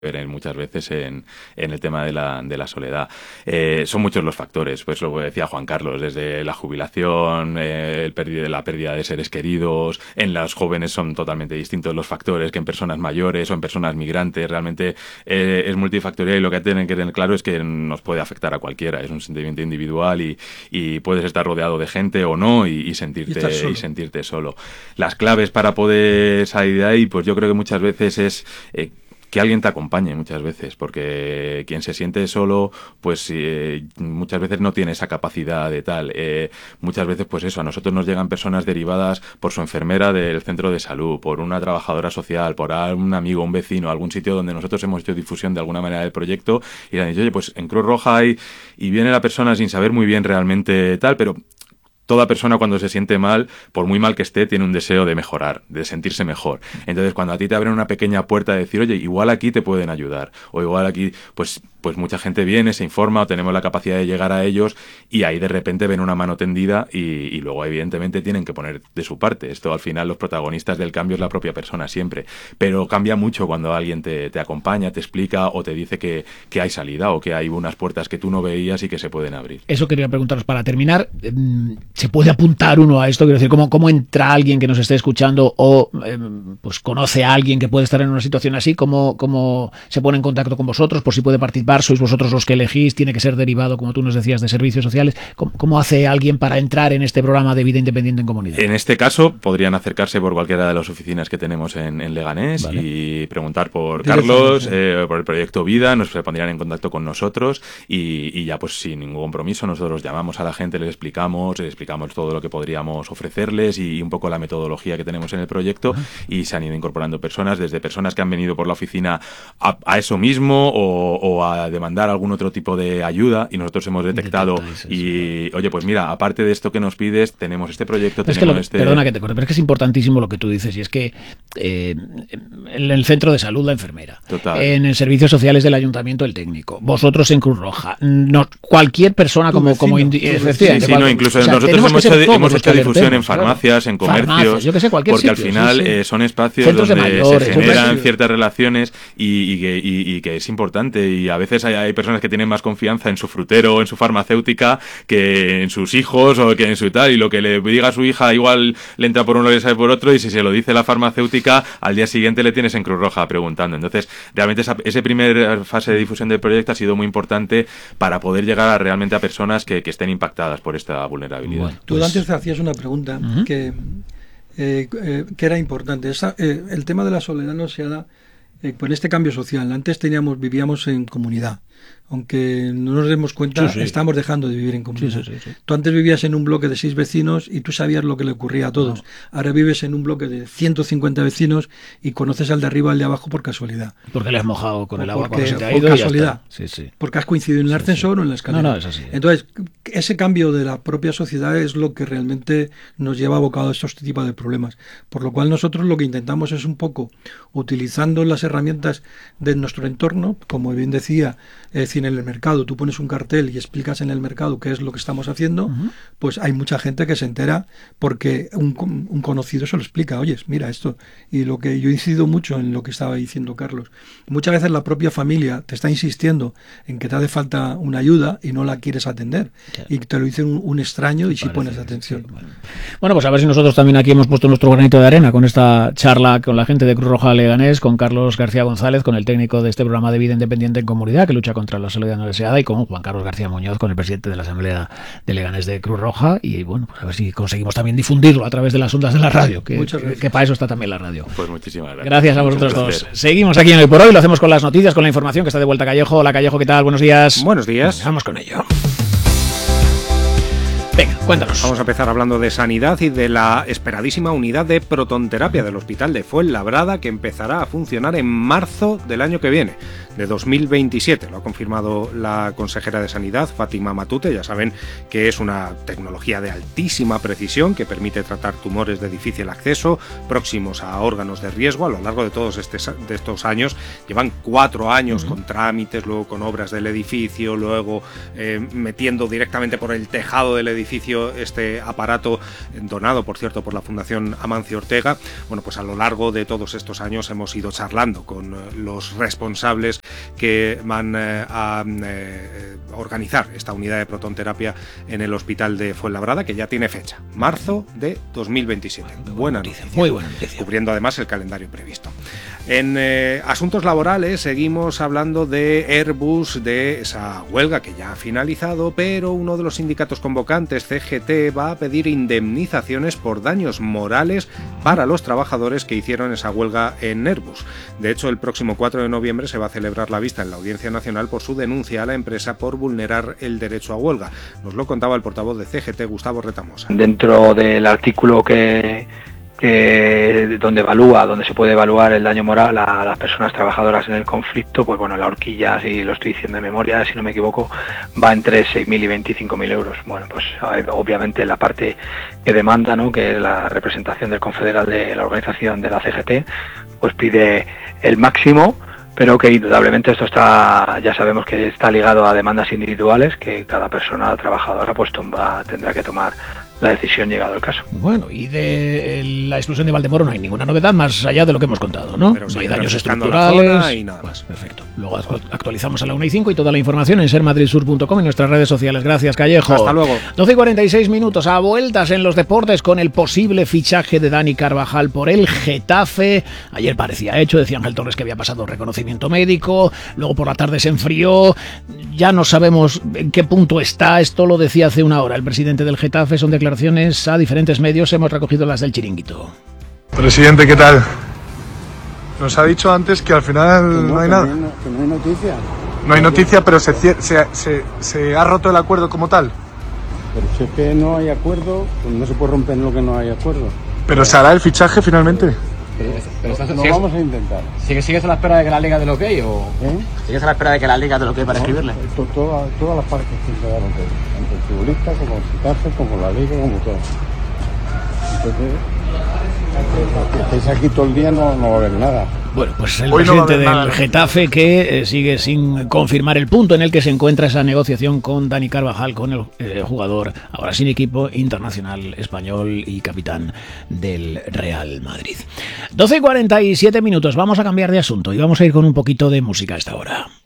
muchas veces en el tema de la soledad. Son muchos los factores, pues lo que decía Juan Carlos, desde la jubilación, la pérdida de seres queridos. En los jóvenes son totalmente distintos los factores que en personas mayores o en personas migrantes. Realmente es multifactorial, y lo que tienen que tener claro es que nos puede afectar a cualquiera. Es un sentimiento individual y puedes estar rodeado de gente o no y sentirte solo. Las claves para poder salir de ahí, pues yo creo que muchas veces es que alguien te acompañe muchas veces, porque quien se siente solo, pues muchas veces no tiene esa capacidad de tal. Muchas veces, pues eso, a nosotros nos llegan personas derivadas por su enfermera del centro de salud, por una trabajadora social, por un amigo, un vecino, algún sitio donde nosotros hemos hecho difusión de alguna manera del proyecto, y le han dicho, oye, pues en Cruz Roja hay, y viene la persona sin saber muy bien realmente tal, pero toda persona cuando se siente mal, por muy mal que esté, tiene un deseo de mejorar, de sentirse mejor. Entonces, cuando a ti te abren una pequeña puerta de decir, oye, igual aquí te pueden ayudar, o igual aquí, pues mucha gente viene, se informa, o tenemos la capacidad de llegar a ellos, y ahí de repente ven una mano tendida y luego evidentemente tienen que poner de su parte. Esto al final los protagonistas del cambio es la propia persona siempre, pero cambia mucho cuando alguien te acompaña, te explica o te dice que hay salida o que hay unas puertas que tú no veías y que se pueden abrir. Eso quería preguntaros para terminar. ¿Se puede apuntar uno a esto? Quiero decir, ¿cómo entra alguien que nos esté escuchando o pues conoce a alguien que puede estar en una situación así? ¿Cómo se pone en contacto con vosotros? Por si puede participar, sois vosotros los que elegís, tiene que ser derivado, como tú nos decías, de servicios sociales. ¿Cómo hace alguien para entrar en este programa de vida independiente en comunidad? En este caso, podrían acercarse por cualquiera de las oficinas que tenemos en Leganés, vale, y preguntar por Carlos, por el proyecto Vida, nos pondrían en contacto con nosotros y ya pues sin ningún compromiso nosotros llamamos a la gente, les explicamos todo lo que podríamos ofrecerles y un poco la metodología que tenemos en el proyecto, y se han ido incorporando personas, desde personas que han venido por la oficina a eso mismo o a demandar algún otro tipo de ayuda, y nosotros hemos detectado oye, pues mira, aparte de esto que nos pides, tenemos este proyecto, Perdona que te corte, pero es que es importantísimo lo que tú dices, y es que en el centro de salud la enfermera, total, en el servicios sociales del ayuntamiento el técnico, vosotros en Cruz Roja, cualquier persona incluso nosotros hemos hecho difusión en farmacias, en comercios, yo que sé, cualquier porque sitio, al final son espacios centros donde mayores, se generan ciertas relaciones y que es importante, y a veces hay personas que tienen más confianza en su frutero o en su farmacéutica que en sus hijos o que en su tal, y lo que le diga a su hija igual le entra por uno y le sale por otro, y si se lo dice la farmacéutica, al día siguiente le tienes en Cruz Roja preguntando. Entonces, realmente esa primera fase de difusión del proyecto ha sido muy importante para poder llegar realmente a personas que estén impactadas por esta vulnerabilidad. Bueno, tú antes hacías una pregunta que era importante. El tema de la soledad no se da con este cambio social. Antes vivíamos en comunidad. Aunque no nos demos cuenta, estamos dejando de vivir en comunidad. Sí. Tú antes vivías en un bloque de 6 vecinos y tú sabías lo que le ocurría a todos. Ahora vives en un bloque de 150 vecinos y conoces al de arriba, al de abajo por casualidad. Porque le has mojado con el agua cuando se te ha ido. Por casualidad. Sí. Porque has coincidido en el ascensor o en la escalera. No, es así. Entonces, ese cambio de la propia sociedad es lo que realmente nos lleva abocado a estos tipos de problemas. Por lo cual nosotros lo que intentamos es un poco, utilizando las herramientas de nuestro entorno, como bien decía, en el mercado tú pones un cartel y explicas en el mercado qué es lo que estamos haciendo, pues hay mucha gente que se entera porque un conocido se lo explica, oye, mira esto. Y lo que yo incido mucho en lo que estaba diciendo Carlos, muchas veces la propia familia te está insistiendo en que te hace falta una ayuda y no la quieres atender, y te lo dice un extraño y si pones atención. Bueno, pues a ver si nosotros también aquí hemos puesto nuestro granito de arena con esta charla con la gente de Cruz Roja Leganés, con Carlos García González, con el técnico de este programa de vida independiente en comunidad que lucha contra la soledad no deseada, y con Juan Carlos García Muñoz, con el presidente de la Asamblea de Leganés de Cruz Roja, y bueno, pues a ver si conseguimos también difundirlo a través de las ondas de la radio, que para eso está también la radio. Pues muchísimas gracias. Gracias a vosotros dos. Seguimos aquí en Hoy por Hoy, lo hacemos con las noticias, con la información, que está de vuelta Callejo. Hola Callejo, ¿qué tal? Buenos días. Buenos días. Vamos con ello. Venga, cuéntanos. Vamos a empezar hablando de sanidad y de la esperadísima unidad de protonterapia del Hospital de Fuenlabrada, que empezará a funcionar en marzo del año que viene. de 2027. Lo ha confirmado la consejera de Sanidad, Fátima Matute. Ya saben que es una tecnología de altísima precisión que permite tratar tumores de difícil acceso próximos a órganos de riesgo. A lo largo de todos estos años, llevan 4 años con trámites, luego con obras del edificio, luego metiendo directamente por el tejado del edificio este aparato donado, por cierto, por la Fundación Amancio Ortega. Bueno, pues a lo largo de todos estos años hemos ido charlando con los responsables que van a organizar esta unidad de protonterapia en el hospital de Fuenlabrada, que ya tiene fecha, marzo de 2027. Buena noticia. Muy buena noticia. Cubriendo además el calendario previsto. En asuntos laborales seguimos hablando de Airbus, de esa huelga que ya ha finalizado, pero uno de los sindicatos convocantes, CGT, va a pedir indemnizaciones por daños morales para los trabajadores que hicieron esa huelga en Airbus. De hecho, el próximo 4 de noviembre se va a celebrar la vista en la Audiencia Nacional por su denuncia a la empresa por vulnerar el derecho a huelga. Nos lo contaba el portavoz de CGT, Gustavo Retamosa. Dentro del artículo donde se puede evaluar el daño moral a las personas trabajadoras en el conflicto, pues bueno, la horquilla, si lo estoy diciendo de memoria, si no me equivoco, va entre 6.000 y 25.000 euros. Bueno, pues obviamente la parte que demanda, ¿no?, que es la representación del confederal de la organización de la CGT, pues pide el máximo, pero que indudablemente esto ya sabemos que está ligado a demandas individuales, que cada persona trabajadora pues tendrá que tomar la decisión llegado el caso. Bueno, y de la explosión de Valdemoro no hay ninguna novedad más allá de lo que hemos contado, ¿no? Pero no hay daños estructurales y nada más. Perfecto. Luego actualizamos a la 1:05 y toda la información en sermadridsur.com y nuestras redes sociales. Gracias, Callejo. Hasta luego. 12:46 a vueltas en los deportes con el posible fichaje de Dani Carvajal por el Getafe. Ayer parecía hecho, decía Ángel Torres que había pasado reconocimiento médico, luego por la tarde se enfrió, ya no sabemos en qué punto está. Esto lo decía hace una hora el presidente del Getafe, son declaraciones a diferentes medios, hemos recogido las del Chiringuito. Presidente, ¿qué tal? Nos ha dicho antes que al final no hay nada. Que no hay noticia. No hay noticia, pero se ha roto el acuerdo como tal. Pero si es que no hay acuerdo, pues no se puede romper en lo que no hay acuerdo. ¿Pero se hará el fichaje finalmente? Lo vamos a intentar. ¿Sigues a la espera de que la Liga dé lo que o...? ¿Sigues a la espera de que la Liga dé lo que para escribirle? Todas las partes que se dan lo que, tanto el futbolista como el Getafe, como la Liga, como todo. Entonces, que estéis aquí todo el día no va a haber nada. Bueno, pues el presidente del Getafe que sigue sin confirmar el punto en el que se encuentra esa negociación con Dani Carvajal, con el jugador ahora sin equipo internacional español y capitán del Real Madrid. 12:47, vamos a cambiar de asunto y vamos a ir con un poquito de música a esta hora.